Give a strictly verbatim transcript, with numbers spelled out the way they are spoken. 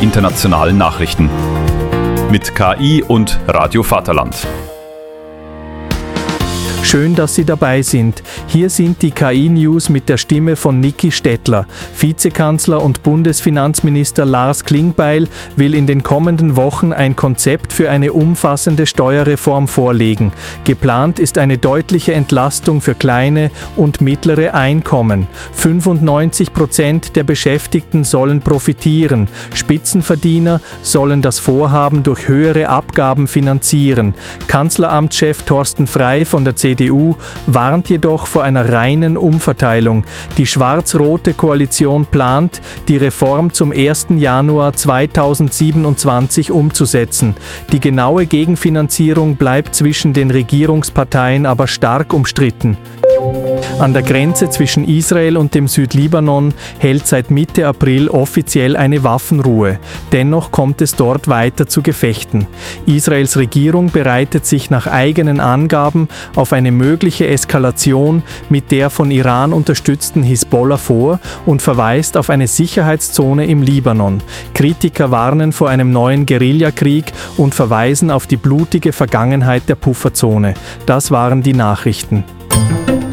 internationalen Nachrichten. Mit K I und Radio Vaterland. Schön, dass Sie dabei sind. Hier sind die K I-News mit der Stimme von Niki Stettler. Vizekanzler und Bundesfinanzminister Lars Klingbeil will in den kommenden Wochen ein Konzept für eine umfassende Steuerreform vorlegen. Geplant ist eine deutliche Entlastung für kleine und mittlere Einkommen. fünfundneunzig Prozent der Beschäftigten sollen profitieren. Spitzenverdiener sollen das Vorhaben durch höhere Abgaben finanzieren. Kanzleramtschef Thorsten Frey von der C D U warnt jedoch vor einer reinen Umverteilung. Die schwarz-rote Koalition plant, die Reform zum ersten Januar zweitausendsiebenundzwanzig umzusetzen. Die genaue Gegenfinanzierung bleibt zwischen den Regierungsparteien aber stark umstritten. An der Grenze zwischen Israel und dem Südlibanon hält seit Mitte April offiziell eine Waffenruhe. Dennoch kommt es dort weiter zu Gefechten. Israels Regierung bereitet sich nach eigenen Angaben auf eine mögliche Eskalation mit der von Iran unterstützten Hisbollah vor und verweist auf eine Sicherheitszone im Libanon. Kritiker warnen vor einem neuen Guerillakrieg und verweisen auf die blutige Vergangenheit der Pufferzone. Das waren die Nachrichten.